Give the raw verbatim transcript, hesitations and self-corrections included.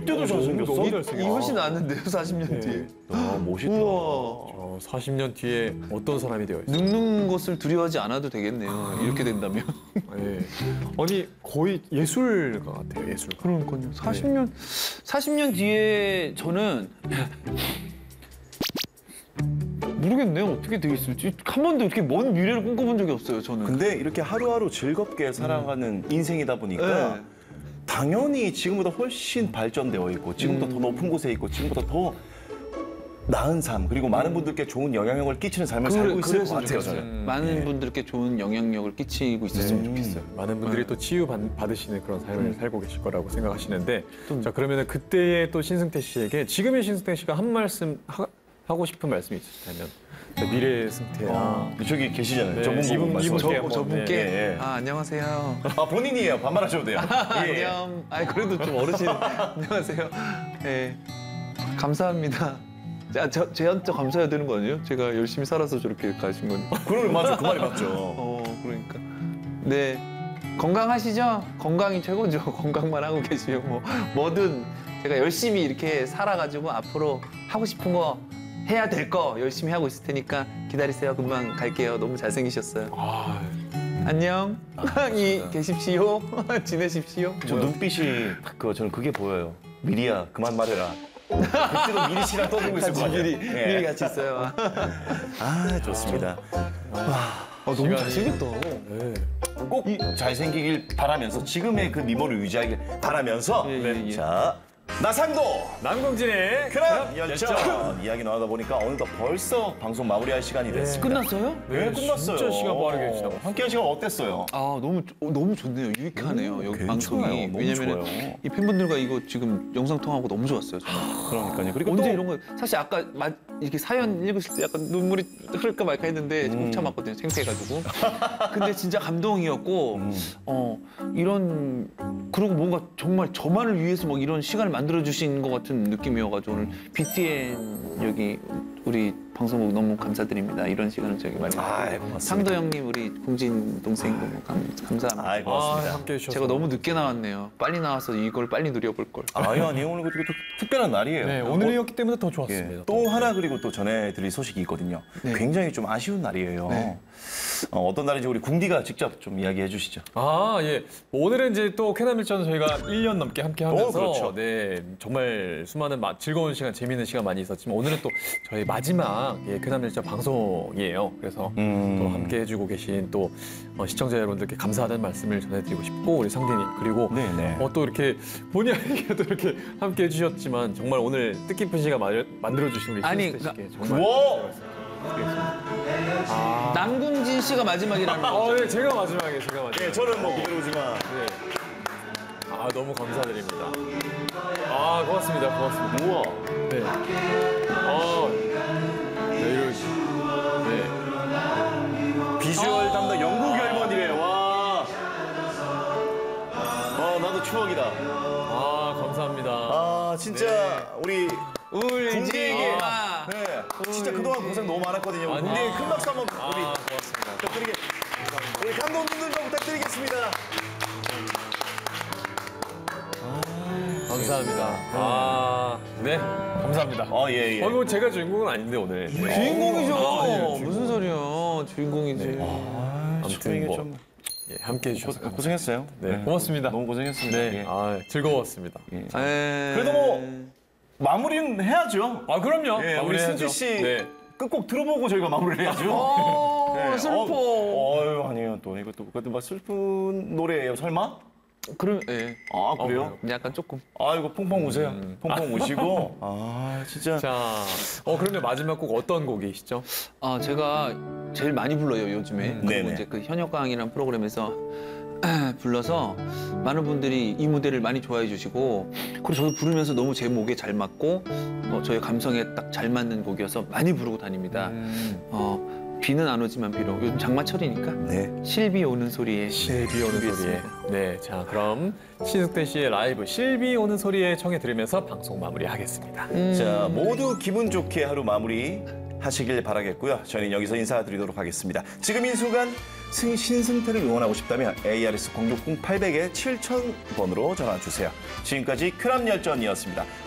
이때도 잘생겼어? 너무 이 잘생겼어. 훨씬 나았는데요, 사십 년 뒤에. 아, 멋있다. 우와. 어, 사십 년 뒤에 어떤 사람이 되어 있어요? 늙는 것을 두려워하지 않아도 되겠네요. 이렇게 된다면. 예. 아니 거의 예술가 같아요, 예술가. 그러니까요. 사십 년, 사십 년 뒤에 저는 모르겠네요. 어떻게 돼 있을지. 한 번도 이렇게 먼 미래를 꿈꿔본 적이 없어요, 저는. 근데 이렇게 하루하루 즐겁게 살아가는 인생이다 보니까 네. 당연히 지금보다 훨씬 발전되어 있고 지금보다 더 높은 곳에 있고 지금보다 더 나은 삶 그리고 많은 분들께 좋은 영향력을 끼치는 삶을 살고 있을 것 같아요, 저는. 음, 많은 예. 분들께 좋은 영향력을 끼치고 있었으면 좋겠어요. 많은 분들이 네. 또 치유 받, 받으시는 그런 삶을 살고 계실 거라고 생각하시는데 자 그러면 그때의 또 신승태 씨에게 지금의 신승태 씨가 한 말씀 하, 하고 싶은 말씀이 있으시다면 미래의 승태야. 아, 저기 계시잖아요. 네, 저분 보고 이분- 말씀하세요. 이분께 저, 한번, 저분께 네, 예. 아 안녕하세요. 아, 본인이에요. 반말하셔도 돼요. 예, 예. 안녕. 아 그래도 좀 어르신. 안녕하세요. 네. 감사합니다. 아, 저, 제한테 감사해야 되는 거 아니에요? 제가 열심히 살아서 저렇게 가신 건. 그럼 맞아, 그 말이 맞죠. 어 그러니까. 네. 건강하시죠? 건강이 최고죠. 건강만 하고 계시면 뭐 뭐든 제가 열심히 이렇게 살아가지고 앞으로 하고 싶은 거 해야 될 거 열심히 하고 있을 테니까 기다리세요. 금방 갈게요. 너무 잘생기셨어요. 아, 안녕. 이 계십시오. 지내십시오. 저 눈빛이 딱 그, 저는 그게 보여요. 미리야, 그만 말해라. 그때도 미리 씨랑 떠들고 있을 거 같이 아니에요. 미리 예. 미리 같이 있어요. 아, 좋습니다. 아, 너무 시간이- 잘생겼다. 네. 꼭 잘생기길 바라면서 지금의 그 미모를 유지하길 바라면서 예, 예, 예. 자, 나상도 남궁진의 그럼 열정 이야기 나누다 보니까 어느덧 벌써 방송 마무리할 시간이 됐습니다. 끝났어요? 네, 끝났어요. 진짜 시간 빠르게 지나갔어요. 함께한 시간 어땠어요? 아 너무 어, 너무 좋네요. 유익하네요. 음, 여기 괜찮아요. 방송이. 너무 왜냐면 좋아요. 이 팬분들과 이거 지금 영상 통화하고 너무 좋았어요. 저는. 그러니까요. 그리고 언제 또 이런 거 사실 아까 마, 이렇게 사연 읽으실 때 약간 눈물이 흐를까 말까 했는데 음. 꼭 참았거든요. 창피해가지고. 근데 진짜 감동이었고 음. 어 이런 그리고 뭔가 정말 저만을 위해서 막 이런 시간을 만들어 주신 것 같은 느낌이어가지고 오늘 비티엔 여기 우리 방송국 너무 감사드립니다. 이런 시간을 저기 많이 아이, 고맙습니다. 상도 형님 우리 궁진 동생 너무 감, 감사합니다. 아이, 고맙습니다. 아, 함께 해주셔서 제가 너무 늦게 나왔네요. 빨리 나와서 이걸 빨리 누려볼 걸. 아유, 아니요. 오늘 그리고 또 특별한 날이에요. 네, 오늘이었기 때문에 더 좋았습니다. 예, 또 하나 그리고 또 전해드릴 소식이 있거든요. 네. 굉장히 좀 아쉬운 날이에요. 네. 어, 어떤 날인지 우리 궁디가 직접 좀 이야기해 주시죠. 아, 예. 뭐 오늘은 이제 또 캐나밀전 저희가 일 년 넘게 함께 하면서 어, 그렇죠. 네, 정말 수많은 마- 즐거운 시간, 재미있는 시간 많이 있었지만 오늘은 또 저희 마지막 예, 캐나밀전 방송이에요. 그래서 음. 또 함께 해주고 계신 또 어, 시청자 여러분들께 감사하다는 말씀을 전해드리고 싶고 우리 상대님 그리고 네네. 어, 또 이렇게 본의 아니게도 이렇게 함께 해주셨지만 정말 오늘 뜻깊은 시간 마- 만들어주신 우리 아니, 신스테 씨께 정말 우와! 아, 남궁진 씨가 마지막이라는 거. 어, 네, 제가 마지막에 제가 마지막에 예, 저는 뭐 그대로지만 네. 아 너무 감사드립니다. 아 고맙습니다. 고맙습니다. 우와. 네. 아, 네 이렇게. 네. 비주얼 담당 영국 열번이래. 와. 어, 나도 추억이다. 아 감사합니다. 아, 진짜 우리 울지 궁디에게 마. 네, 진짜 그동안 고생 너무 많았거든요. 아니. 궁디에게 큰 박수 한번 아 우리 고맙습니다. 부탁드리게. 우리 감독님들도 부탁드리겠습니다. 감사합니다. 아, 네 감사합니다. 어, 예, 예. 어, 뭐 제가 주인공은 아닌데 오늘. 네. 주인공이죠. 아, 예, 주인공. 무슨 소리야. 주인공이지. 아, 아무튼 이게 뭐 좀 예, 함께 해주셔서 고, 고생했어요. 네, 고맙습니다. 너무 고생했습니다. 네, 예. 아 즐거웠습니다. 예. 에이. 그래도 뭐 마무리는 해야죠. 아 그럼요. 예, 우리 마무리해야죠. 승지 씨 네. 끝곡 들어보고 저희가 마무리를 해야죠. 어, 네, 슬퍼. 어, 어유 아니에요 또 이것도 그것도 막 슬픈 노래예요 설마? 그럼 예. 아 그래요? 약간 조금. 아 이거 퐁퐁 우세요. 퐁퐁 우시고 아 진짜. 자, 어 그러면 마지막 곡 어떤 곡이시죠? 아 제가 제일 많이 불러요 요즘에. 그리고 네네. 이제 그 현역강이라는 프로그램에서 불러서 많은 분들이 이 무대를 많이 좋아해 주시고 그리고 저도 부르면서 너무 제 목에 잘 맞고 어, 저의 감성에 딱 잘 맞는 곡이어서 많이 부르고 다닙니다. 음. 어, 비는 안 오지만 비록 요즘 장마철이니까 네. 실비 오는 소리에 실비 오는 소리에. 준비했습니다. 네, 자 그럼 신승태 씨의 라이브 실비 오는 소리에 청해 들으면서 방송 마무리하겠습니다. 음. 자 모두 기분 좋게 하루 마무리 하시길 바라겠고요. 저희는 여기서 인사드리도록 하겠습니다. 지금 이 순간 승, 신승태를 응원하고 싶다면 에이아르에스 공육공 팔백 에 칠천 번으로 전화 주세요. 지금까지 쾌남열전이었습니다.